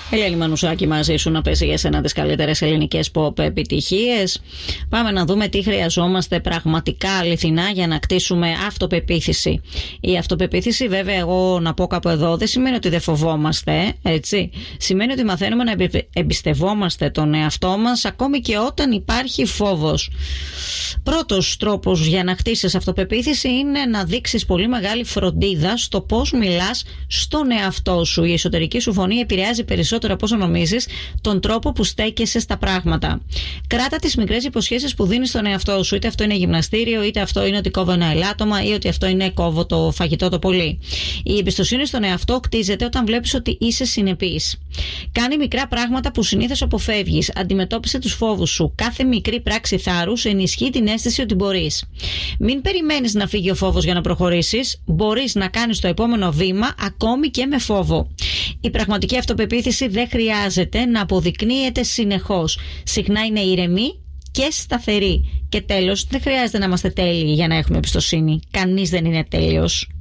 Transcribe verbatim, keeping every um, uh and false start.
Ελένη Μανουσάκη μαζί σου να παίζει για σένα τις καλύτερες ελληνικές pop επιτυχίες. Πάμε να δούμε τι χρειαζόμαστε πραγματικά αληθινά για να κτίσουμε αυτοπεποίθηση. Η αυτοπεποίθηση, βέβαια, εγώ να πω κάπου εδώ, δεν σημαίνει ότι δεν φοβόμαστε, έτσι. Σημαίνει ότι μαθαίνουμε να εμπιστευόμαστε τον εαυτό μας ακόμη και όταν υπάρχει φόβος. Πρώτος τρόπος για να χτίσεις αυτοπεποίθηση είναι να δείξεις πολύ μεγάλη φροντίδα στο πώς μιλάς στον εαυτό σου. Η εσωτερική σου φωνή επηρεάζει περισσότερο από όσο νομίζεις τον τρόπο που στέκεσαι στα πράγματα. Κράτα τις μικρές υποσχέσεις που δίνεις στον εαυτό σου. Είτε αυτό είναι γυμναστήριο, είτε αυτό είναι ότι κόβω ένα ελάττωμα, ή ότι αυτό είναι κόβω το φαγητό το πολύ. Η εμπιστοσύνη στον εαυτό κτίζεται όταν βλέπεις ότι είσαι συνεπής. Κάνε μικρά πράγματα που συνήθως αποφεύγεις. Αντιμετώπισε τους φόβους σου. Κάθε μικρή πράξη θάρρους ενισχύει την αίσθηση ότι μπορείς. Μην περιμένεις να φύγει ο φόβος για να προχωρήσεις. Μπορείς να κάνεις το επόμενο βήμα ακόμη και με φόβο. Η πραγματική αυτοπεποίθηση δεν χρειάζεται να αποδεικνύεται συνεχώς. Συχνά είναι ηρεμή και σταθερή. Και τέλος, δεν χρειάζεται να είμαστε τέλειοι για να έχουμε εμπιστοσύνη. Κανείς δεν είναι τέλειος.